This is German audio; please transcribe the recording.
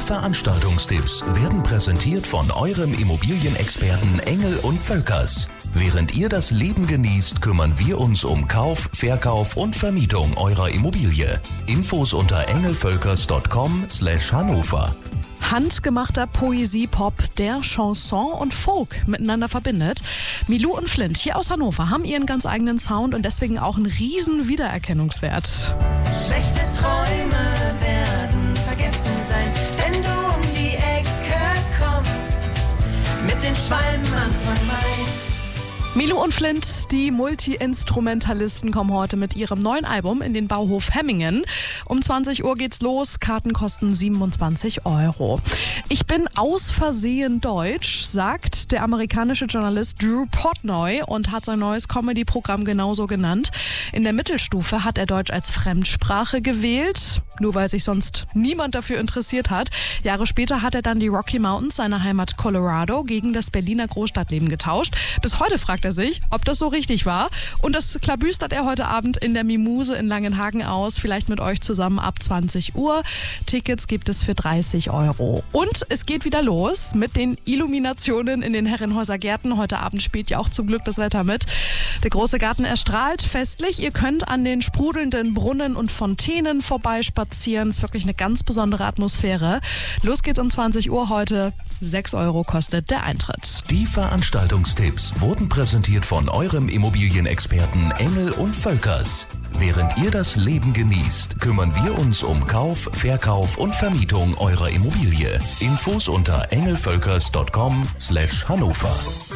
Die Veranstaltungstipps werden präsentiert von eurem Immobilienexperten Engel und Völkers. Während ihr das Leben genießt, kümmern wir uns um Kauf, Verkauf und Vermietung eurer Immobilie. Infos unter engelvölkers.com/Hannover. Handgemachter Poesie-Pop, der Chanson und Folk miteinander verbindet. Milou und Flint hier aus Hannover haben ihren ganz eigenen Sound und deswegen auch einen riesen Wiedererkennungswert. Schlechte Träume werden vergessen sein, wenn du um die Ecke kommst mit den Schwalben Anfang Mai. Milou und Flint, die Multi-Instrumentalisten, kommen heute mit ihrem neuen Album in den Bauhof Hemmingen. Um 20 Uhr geht's los, Karten kosten 27 €. Ich bin aus Versehen deutsch, sagt der amerikanische Journalist Drew Portnoy und hat sein neues Comedy-Programm genauso genannt. In der Mittelstufe hat er Deutsch als Fremdsprache gewählt, nur weil sich sonst niemand dafür interessiert hat. Jahre später hat er dann die Rocky Mountains, seine Heimat Colorado, gegen das Berliner Großstadtleben getauscht. Bis heute fragt er sich, ob das so richtig war. Und das klabüstert er heute Abend in der Mimuse in Langenhagen aus. Vielleicht mit euch zusammen ab 20 Uhr. Tickets gibt es für 30 €. Und es geht wieder los mit den Illuminationen in den Herrenhäuser Gärten. Heute Abend spielt ja auch zum Glück das Wetter mit. Der große Garten erstrahlt festlich. Ihr könnt an den sprudelnden Brunnen und Fontänen vorbeispazieren. Es ist wirklich eine ganz besondere Atmosphäre. Los geht's um 20 Uhr heute. 6 € kostet der Eintritt. Die Veranstaltungstipps wurden präsentiert von eurem Immobilienexperten Engel und Völkers. Während ihr das Leben genießt, kümmern wir uns um Kauf, Verkauf und Vermietung eurer Immobilie. Infos unter engelvölkers.com/Hannover.